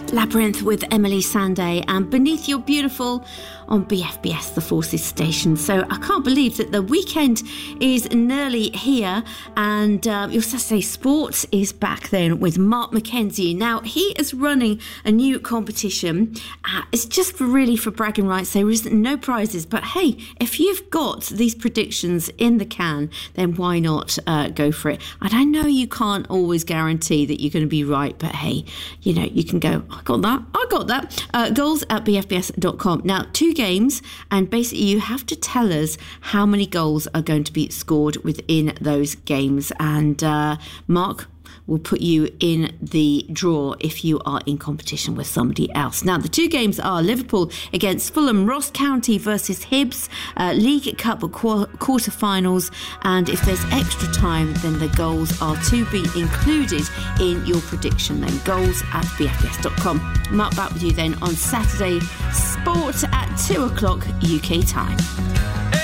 Labyrinth with Emily Sandé and Beneath Your Beautiful on BFBS, the Forces station. So I can't believe that the weekend is nearly here and your Saturday Sports is back then with Mark McKenzie. Now, he is running a new competition. It's just really for bragging rights. There is no prizes. But hey, if you've got these predictions in the can, then why not go for it? And I know you can't always guarantee that you're going to be right, but hey, you know, you can go, I got that. Goals at bfbs.com. Now, 2 games, and basically you have to tell us how many goals are going to be scored within those games. And Mark will put you in the draw if you are in competition with somebody else. Now, the 2 games are Liverpool against Fulham, Ross County versus Hibs, League Cup quarter-finals, and if there's extra time, then the goals are to be included in your prediction. Then goals at bfbs.com. Mark back with you then on Saturday Sport at 2 o'clock UK time.